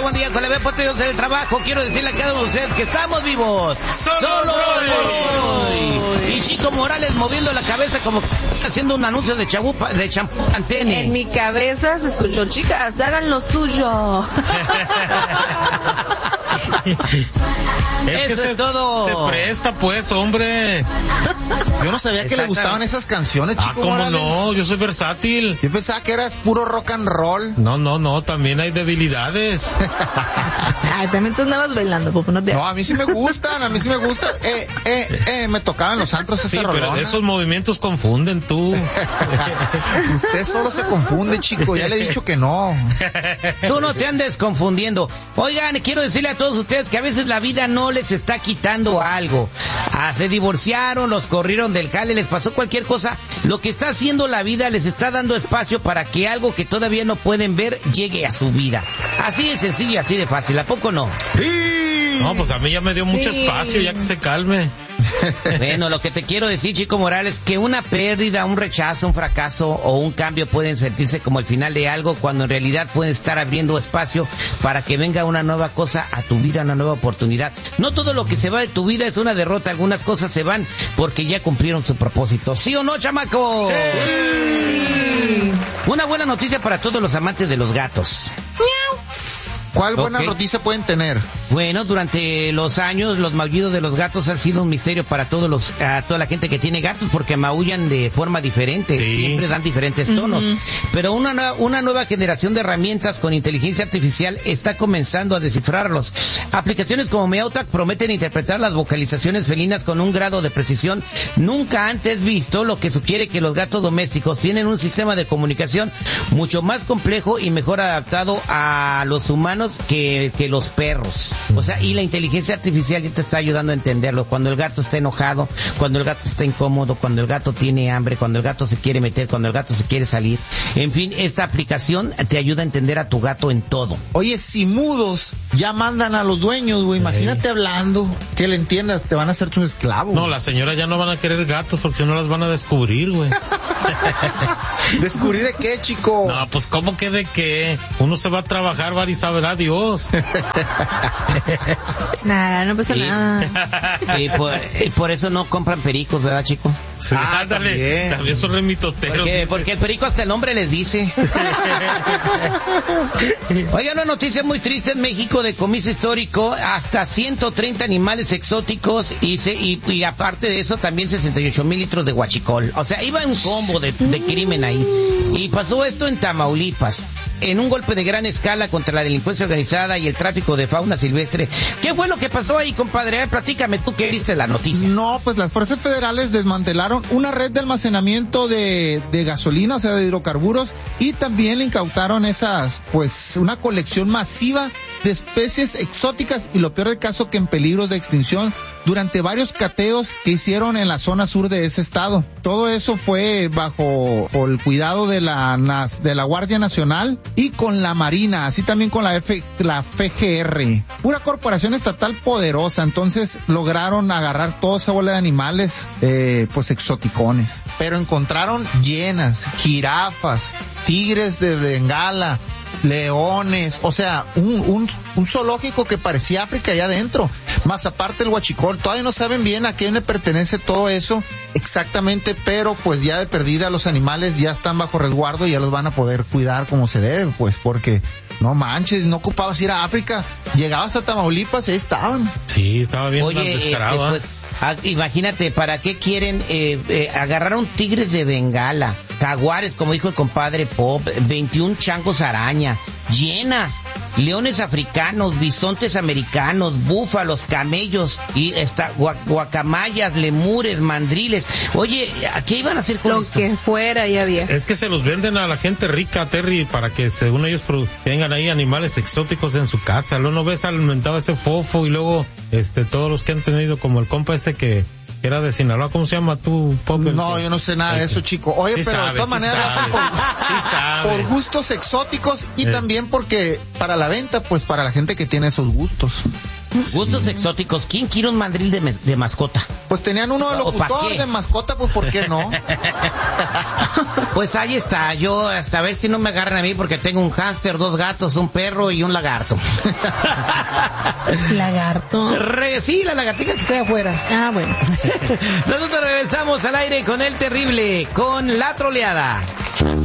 buen día. Con la vez posterior en el trabajo, quiero decirle a cada uno de ustedes que estamos vivos. Solo hoy. Y Chico Morales moviendo la cabeza como haciendo un anuncio de champú Pantene. En mi cabeza se escuchó, chicas, hagan lo suyo. Eso es todo. Se presta, pues, hombre. Yo no sabía que le gustaban esas canciones, Chico ¿cómo Morales? no? Yo soy versátil. Yo pensaba que eras puro rock and roll. No, también hay debilidades. Ay, también tú andabas bailando, Popo, no te... No, a mí sí me gustan. Me tocaban los antros Sí, ese pero rolón. esos movimientos confunden tú. Usted solo se confunde, chico. Ya le he dicho que no. Tú no te andes confundiendo. Oigan, quiero decirle a todos ustedes que a veces la vida no les está quitando algo. Se divorciaron, los corrieron del jale, les pasó cualquier cosa. Lo que está haciendo la vida les está dando espacio para que algo que todavía no pueden ver llegue a su vida. Así de sencillo y así de fácil. ¿A poco no? No, pues a mí ya me dio mucho espacio, ya que se calme. Bueno, lo que te quiero decir, Chico Morales, que una pérdida, un rechazo, un fracaso o un cambio pueden sentirse como el final de algo, cuando en realidad pueden estar abriendo espacio para que venga una nueva cosa a tu vida, una nueva oportunidad. No todo lo que se va de tu vida es una derrota, algunas cosas se van porque ya cumplieron su propósito. ¿Sí o no, chamaco? Sí. Una buena noticia para todos los amantes de los gatos. ¿Cuál buena noticia pueden tener? Bueno, durante los años, los maullidos de los gatos han sido un misterio para toda la gente que tiene gatos, porque maullan de forma diferente, siempre dan diferentes tonos. Pero una nueva generación de herramientas con inteligencia artificial está comenzando a descifrarlos. Aplicaciones como Meowtalk prometen interpretar las vocalizaciones felinas con un grado de precisión nunca antes visto, lo que sugiere que los gatos domésticos tienen un sistema de comunicación mucho más complejo y mejor adaptado a los humanos que los perros. O sea, y la inteligencia artificial ya te está ayudando a entenderlo. Cuando el gato está enojado, cuando el gato está incómodo, cuando el gato tiene hambre, cuando el gato se quiere meter, cuando el gato se quiere salir. En fin, esta aplicación te ayuda a entender a tu gato en todo. Oye, si mudos ya mandan a los dueños, güey, imagínate hablando, que le entiendas, te van a hacer tus esclavos. No, las señoras ya no van a querer gatos porque si no las van a descubrir, güey. ¿Descubrir de qué, chico? No, pues ¿cómo que de qué? Uno se va a trabajar, va y saberá Dios. Nada, no pasa nada. Y por eso no compran pericos, ¿verdad, chico? Sí, ándale, también son remitoteros. Porque el perico hasta el nombre les dice. Oigan, una noticia muy triste en México de comicio histórico, hasta 130 animales exóticos y aparte de eso también 68,000 litros de huachicol. O sea, iba un combo de crimen ahí. Y pasó esto en Tamaulipas, en un golpe de gran escala contra la delincuencia organizada y el tráfico de fauna silvestre. ¿Qué fue lo que pasó ahí, compadre? Platícame tú que viste la noticia. No, pues las fuerzas federales desmantelaron una red de almacenamiento de gasolina, o sea, de hidrocarburos, y también le incautaron una colección masiva de especies exóticas y lo peor del caso que en peligro de extinción durante varios cateos que hicieron en la zona sur de ese estado. Todo eso fue bajo el cuidado de la Guardia Nacional y con la Marina, así también con la FGR. Una corporación estatal poderosa, entonces lograron agarrar toda esa bola de animales, pues exoticones. Pero encontraron hienas, jirafas, tigres de Bengala, leones, o sea, un zoológico que parecía África allá adentro, más aparte el huachicol. Todavía no saben bien a quién le pertenece todo eso exactamente, pero pues ya de perdida los animales ya están bajo resguardo y ya los van a poder cuidar como se debe, pues, porque no manches, no ocupabas ir a África, llegabas a Tamaulipas y ahí estaban. Sí, estaba bien descarado. Pues, imagínate, ¿para qué quieren agarrar un tigres de Bengala, jaguares, como dijo el compadre Pop, 21 changos araña, hienas, leones africanos, bisontes americanos, búfalos, camellos, y guacamayas, lemures, mandriles? Oye, ¿a qué iban a hacer con esto? Lo que fuera ya había. Es que se los venden a la gente rica, Terry, para que según ellos tengan ahí animales exóticos en su casa. Luego no ves alimentado ese fofo y luego todos los que han tenido, como el compa ese que era de Sinaloa, ¿cómo se llama tú, Pop? No, yo no sé nada de eso, chico. Oye, sí, pero de todas maneras lo hacen por gustos exóticos y también porque para la venta, pues para la gente que tiene esos gustos. Gustos exóticos. ¿Quién quiere un mandril de mascota? Pues tenían uno de locutor de mascota, pues ¿por qué no? Pues ahí está. Yo hasta a ver si no me agarran a mí porque tengo un hámster, 2 gatos, un perro y un lagarto. ¿Lagarto? Sí, la lagartija que está afuera. Ah, bueno. Nosotros regresamos al aire con el terrible, con la troleada.